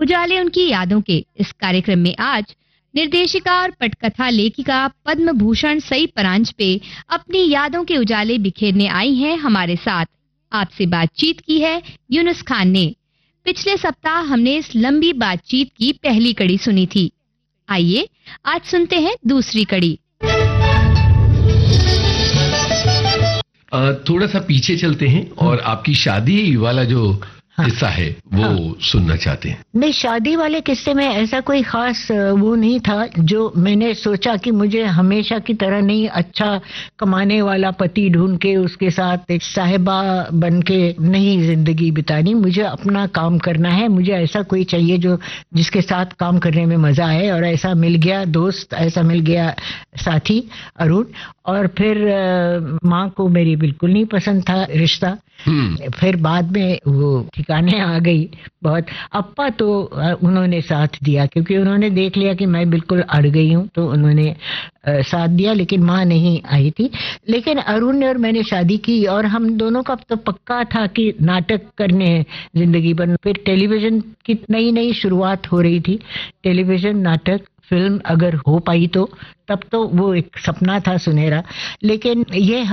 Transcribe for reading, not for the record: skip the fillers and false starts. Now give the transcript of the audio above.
उजाले उनकी यादों के इस कार्यक्रम में आज निर्देशिका और पटकथा लेखिका पद्म भूषण सई परांजपे अपनी यादों के उजाले बिखेरने आई हैं हमारे साथ। आपसे बातचीत की है यूनुस खान ने। पिछले सप्ताह हमने इस लंबी बातचीत की पहली कड़ी सुनी थी। आइए आज सुनते हैं दूसरी कड़ी। थोड़ा सा पीछे चलते हैं और आपकी शादी वाला जो किस्सा है वो सुनना चाहते हैं। नहीं, शादी वाले किस्से में ऐसा कोई खास वो नहीं था जो मैंने सोचा कि मुझे हमेशा की तरह नहीं अच्छा कमाने वाला पति ढूंढ के उसके साथ एक साहिबा बन के नहीं जिंदगी बितानी। मुझे अपना काम करना है, मुझे ऐसा कोई चाहिए जो जिसके साथ काम करने में मजा आए। और ऐसा मिल गया दोस्त, ऐसा मिल गया साथी अरुण। और फिर माँ को मेरी बिल्कुल नहीं पसंद था रिश्ता। फिर बाद में वो ठिकाने आ गई बहुत। अप्पा तो उन्होंने साथ दिया क्योंकि उन्होंने देख लिया कि मैं बिल्कुल अड़ गई हूँ, तो उन्होंने साथ दिया, लेकिन माँ नहीं आई थी। लेकिन अरुण ने और मैंने शादी की और हम दोनों का तो पक्का था कि नाटक करने हैं जिंदगी भर। फिर टेलीविजन की नई नई शुरुआत हो रही थी। टेलीविजन, नाटक, फिल्म अगर हो पाई तो तब तो वो एक सपना था सुनहरा। लेकिन ये